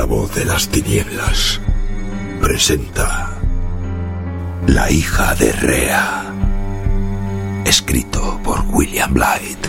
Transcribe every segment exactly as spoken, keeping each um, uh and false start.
La voz de las tinieblas presenta La hija de Rea, escrito por William Blythe.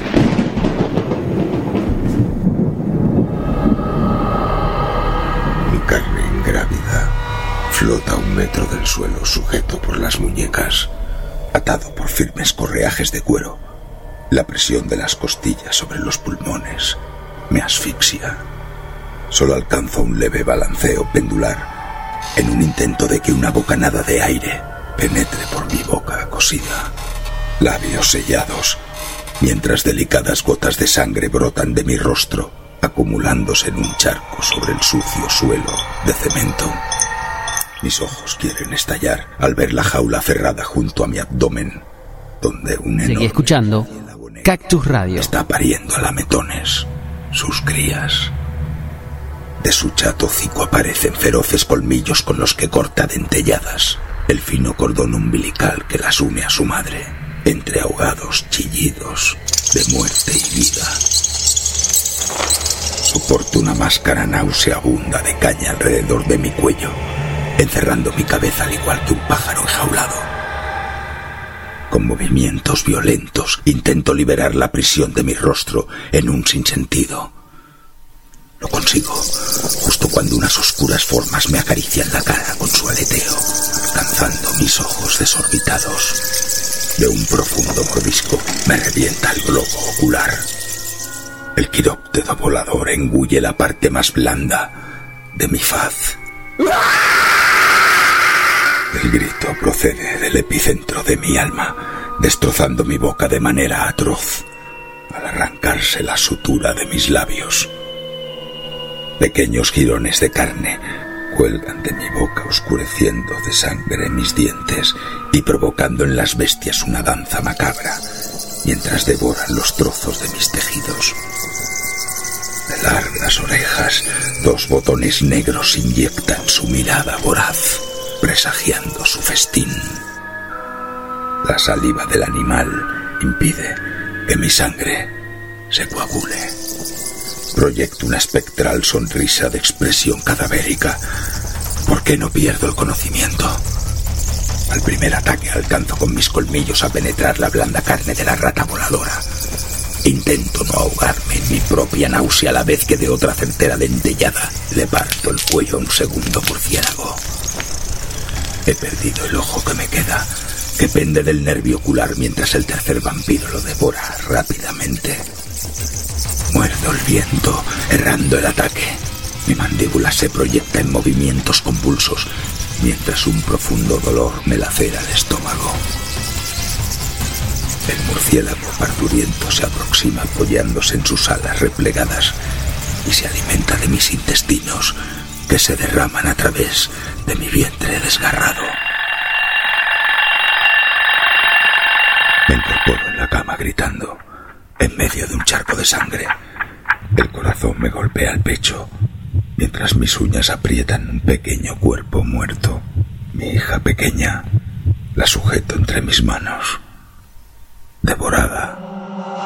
Mi carne ingrávida flota a un metro del suelo, sujeto por las muñecas, atado por firmes correajes de cuero. La presión de las costillas sobre los pulmones me asfixia. Solo alcanzo un leve balanceo pendular en un intento de que una bocanada de aire penetre por mi boca cosida. Labios sellados, mientras delicadas gotas de sangre brotan de mi rostro, acumulándose en un charco sobre el sucio suelo de cemento. Mis ojos quieren estallar al ver la jaula cerrada junto a mi abdomen, donde un enorme... Seguí escuchando Cactus Radio. Está pariendo a lametones, sus crías. De su chato hocico aparecen feroces colmillos con los que corta dentelladas el fino cordón umbilical que las une a su madre, entre ahogados chillidos de muerte y vida. Soporto una máscara nauseabunda de caña alrededor de mi cuello, encerrando mi cabeza al igual que un pájaro enjaulado. Con movimientos violentos intento liberar la prisión de mi rostro en un sinsentido. Lo consigo, justo cuando unas oscuras formas me acarician la cara con su aleteo, alcanzando mis ojos desorbitados. De un profundo mordisco me revienta el globo ocular. El quiróptedo volador engulle la parte más blanda de mi faz. El grito procede del epicentro de mi alma, destrozando mi boca de manera atroz, al arrancarse la sutura de mis labios. Pequeños jirones de carne cuelgan de mi boca, oscureciendo de sangre mis dientes y provocando en las bestias una danza macabra, mientras devoran los trozos de mis tejidos. De largas orejas, dos botones negros inyectan su mirada voraz, presagiando su festín. La saliva del animal impide que mi sangre se coagule. Proyecto una espectral sonrisa de expresión cadavérica. ¿Por qué no pierdo el conocimiento? Al primer ataque alcanzo con mis colmillos a penetrar la blanda carne de la rata voladora. Intento no ahogarme en mi propia náusea a la vez que de otra certera dentellada le parto el cuello a un segundo murciélago. He perdido el ojo que me queda, que pende del nervio ocular mientras el tercer vampiro lo devora rápidamente. Muerdo el viento, errando el ataque. Mi mandíbula se proyecta en movimientos convulsos, mientras un profundo dolor me lacera el estómago. El murciélago parturiento se aproxima apoyándose en sus alas replegadas y se alimenta de mis intestinos, que se derraman a través de mi vientre desgarrado. Me incorporo en la cama gritando, en medio de un charco de sangre. El corazón me golpea el pecho, mientras mis uñas aprietan un pequeño cuerpo muerto. Mi hija pequeña la sujeto entre mis manos, devorada